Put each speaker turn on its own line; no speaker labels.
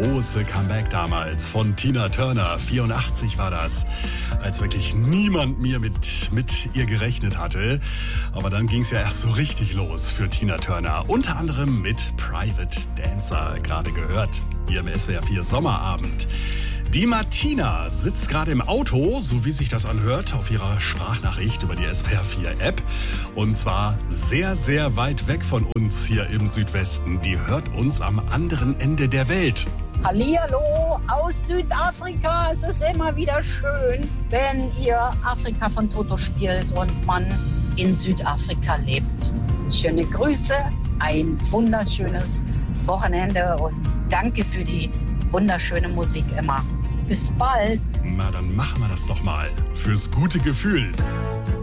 große Comeback damals von Tina Turner. 84 war das, als wirklich niemand mehr mit ihr gerechnet hatte. Aber dann ging es ja erst so richtig los für Tina Turner. Unter anderem mit Private Dancer, gerade gehört, hier im SWR 4 Sommerabend. Die Martina sitzt gerade im Auto, so wie sich das anhört, auf ihrer Sprachnachricht über die SWR 4 App. Und zwar sehr, sehr weit weg von uns hier im Südwesten. Die hört uns am anderen Ende der Welt.
Hallihallo aus Südafrika. Es ist immer wieder schön, wenn ihr Afrika von Toto spielt und man in Südafrika lebt. Schöne Grüße, ein wunderschönes Wochenende und danke für die wunderschöne Musik immer. Bis bald.
Na, dann machen wir das doch mal. Fürs gute Gefühl.